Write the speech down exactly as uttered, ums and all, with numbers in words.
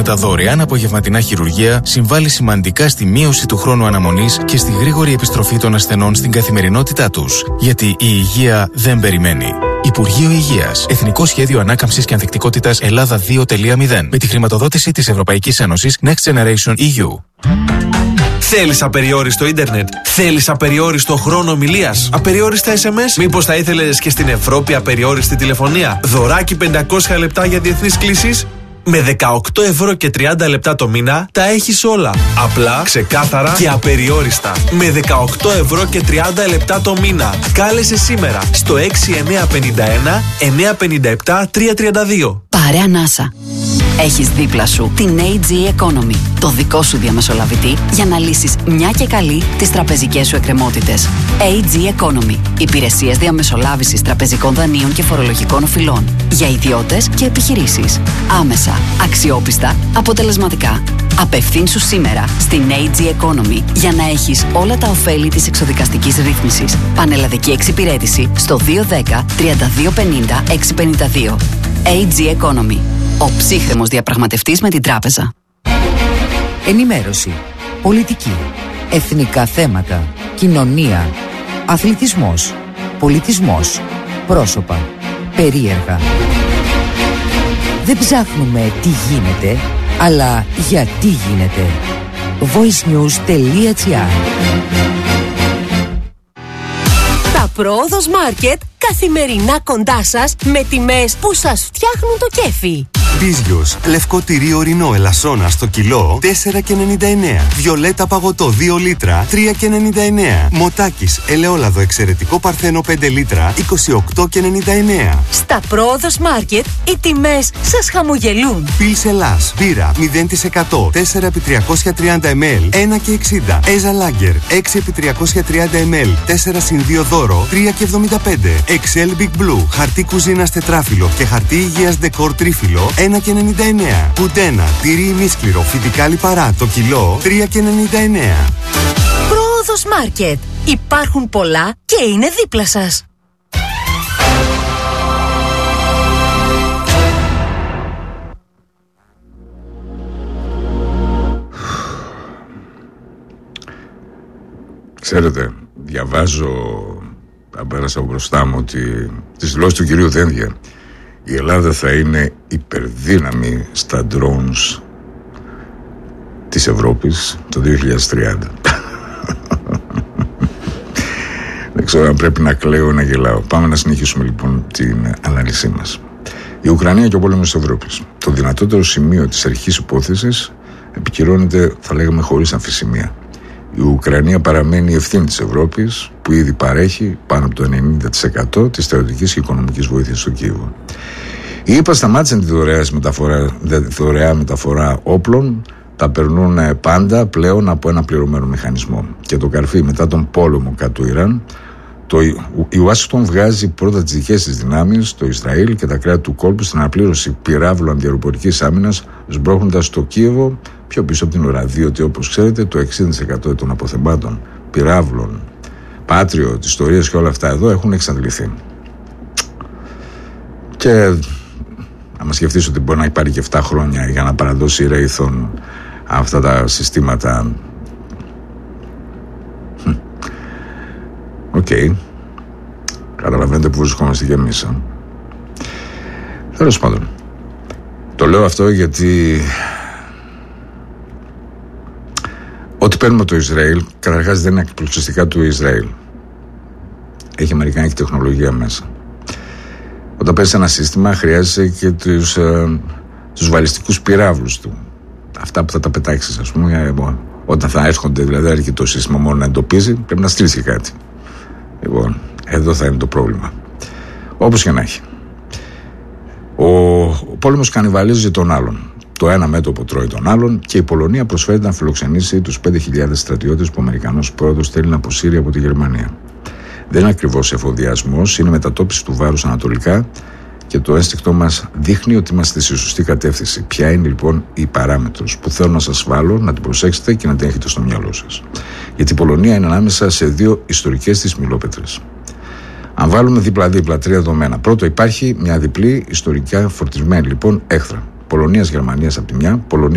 τα δωρεάν απογευματινά χειρουργεία συμβάλλει σημαντικά στη μείωση του χρόνου αναμονής και στη γρήγορη επιστροφή των ασθενών στην καθημερινότητά τους. Γιατί η υγεία δεν περιμένει. Υπουργείο Υγείας. Εθνικό Σχέδιο Ανάκαμψης και Ανθεκτικότητας Ελλάδα δύο κόμμα μηδέν. Με τη χρηματοδότηση της Ευρωπαϊκής Ένωσης Next Generation ι γιου. Θέλεις απεριόριστο ίντερνετ? Θέλεις απεριόριστο χρόνο ομιλίας? Απεριόριστα ες εμ ες? Μήπως θα ήθελες και στην Ευρώπη απεριόριστη τηλεφωνία? Δωράκι πεντακόσια λεπτά για διεθνείς κλήσεις? Με δεκαοκτώ ευρώ και τριάντα λεπτά το μήνα τα έχεις όλα. Απλά, ξεκάθαρα και απεριόριστα. Με δεκαοκτώ ευρώ και τριάντα λεπτά το μήνα. Κάλεσε σήμερα στο έξι εννιά πέντε ένα εννιά πέντε επτά τρία τρία δύο. Παρέα Νάσα. Έχεις δίπλα σου την έι τζι Economy, το δικό σου διαμεσολαβητή για να λύσεις μια και καλή τις τραπεζικές σου εκκρεμότητες. έι τζι Economy. Υπηρεσίες διαμεσολάβησης τραπεζικών δανείων και φορολογικών οφειλών. Για ιδιώτες και επιχειρήσεις. Άμεσα, αξιόπιστα, αποτελεσματικά. Απευθύνσου σήμερα στην έι τζι Economy για να έχεις όλα τα ωφέλη της εξοδικαστικής ρύθμισης. Πανελλαδική εξυπηρέτηση στο δύο ένα μηδέν τρία δύο πενήντα έξι πενήντα δύο. έι τζι Economy. Ο ψύχρεμος διαπραγματευτής με την τράπεζα. Ενημέρωση, πολιτική, εθνικά θέματα, κοινωνία, αθλητισμός, πολιτισμός, πρόσωπα, περίεργα. Δεν ψάχνουμε τι γίνεται, αλλά γιατί γίνεται. voicenews τελεία gr. Τα Πρόοδος Μάρκετ καθημερινά κοντά σας με τιμές που σας φτιάχνουν το κέφι. Μπίζιος, λευκό τυρί ορεινό ελασσόνα στο κιλό τέσσερα και ενενήντα εννέα. Βιολέτα παγωτό δύο λίτρα τρία και ενενήντα εννέα. Μοτάκης ελαιόλαδο εξαιρετικό παρθένο πέντε λίτρα είκοσι οκτώ και ενενήντα εννέα. Στα Πρόοδος Μάρκετ οι τιμές σας χαμογελούν. Πιλς Ελλάς, μπύρα μηδέν τοις εκατό τέσσερα επί τριακόσια τριάντα μιλιλίτρα ένα και εξήντα. Έζα Λάγκερ έξι επί τριακόσια τριάντα μιλιλίτρα τέσσερα συν δύο δώρο τρία και εβδομήντα πέντε. Excel Big Blue, χαρτί κουζίνας τετράφυλλο και χαρτί υγείας ντεκόρ τρίφυλλο ένα και ενενήντα εννέα. Πουντένα, τυρί ημίσκληρο, φυτικά λιπαρά το κιλό τρία και ενενήντα εννέα. Πρόοδος Μάρκετ. Υπάρχουν πολλά και είναι δίπλα σας. Ξέρετε, διαβάζω, αν πέρασα μπροστά μου, ότι τις δηλώσεις του κυρίου Δένδια, η Ελλάδα θα είναι υπερδύναμη στα drones της Ευρώπης το δύο χιλιάδες τριάντα. Δεν ξέρω αν πρέπει να κλαίω ή να γελάω. Πάμε να συνεχίσουμε λοιπόν την ανάλυση μας. Η Ουκρανία και ο πόλεμος της Ευρώπης. Το δυνατότερο σημείο της αρχικής υπόθεσης επικυρώνεται, θα λέγαμε, χωρίς αμφισημία. Η Ουκρανία παραμένει η ευθύνη της Ευρώπης, που ήδη παρέχει πάνω από το ενενήντα τοις εκατό της στρατιωτικής και οικονομικής βοήθειας στο Κίεβο. Οι ΗΠΑ σταμάτησαν τη δωρεά μεταφορά, δωρεά μεταφορά όπλων, τα περνούν πάντα πλέον από ένα πληρωμένο μηχανισμό. Και το καρφί μετά τον πόλεμο κάτω του Ιράν, το, η Ουάσιγκτον βγάζει πρώτα τις δικές της δυνάμεις, το Ισραήλ και τα κράτη του κόλπου στην αναπλήρωση πυράβλων αντιαεροπορικής άμυνας, σμπρώχνοντας το Κίεβο πιο πίσω από την ουρά. Διότι, όπως ξέρετε, το εξήντα τοις εκατό των αποθεμάτων πυράβλων, Πάτριο, της ιστορίας και όλα αυτά εδώ έχουν εξαντληθεί. Και άμα σκεφτείς ότι μπορεί να υπάρχει και επτά χρόνια για να παραδώσει η Raytheon αυτά τα συστήματα. Οκ. Okay. Καταλαβαίνετε που βρισκόμαστε και εμείς. Τέλος πάντων. Το λέω αυτό γιατί ό,τι παίρνουμε το Ισραήλ καταρχάς δεν είναι αποκλειστικά του Ισραήλ. Έχει αμερικανική τεχνολογία μέσα. Όταν παίρνεις ένα σύστημα χρειάζεσαι και τους, ε, τους βαλιστικούς πυράβλους του. Αυτά που θα τα πετάξεις, ας πούμε, όταν θα έρχονται, δηλαδή έρχεται το σύστημα μόνο να εντοπίζει, πρέπει να στείλεις και κάτι. Λοιπόν, εδώ θα είναι το πρόβλημα. Όπως και να έχει. Ο, ο πόλεμος κανιβαλίζει τον άλλον. Το ένα μέτωπο τρώει τον άλλον και η Πολωνία προσφέρεται να φιλοξενήσει τους πέντε χιλιάδες στρατιώτες που ο Αμερικανός πρόεδρος θέλει να αποσύρει από τη Γερμανία. Δεν είναι ακριβώς εφοδιασμός, είναι μετατόπιση του βάρους ανατολικά και το ένστικτό μας δείχνει ότι είμαστε στη σωστή κατεύθυνση. Ποια είναι λοιπόν η παράμετρος που θέλω να σας βάλω, να την προσέξετε και να την έχετε στο μυαλό σας. Γιατί η Πολωνία είναι ανάμεσα σε δύο ιστορικές της μιλόπετρες. Αν βάλουμε δίπλα-δίπλα τρία δεδομένα. Πρώτο, υπάρχει μια διπλή ιστορικά φορτισμένη λοιπόν έχθρα. Πολωνίας-Γερμανίας από τη μια, Πολωνία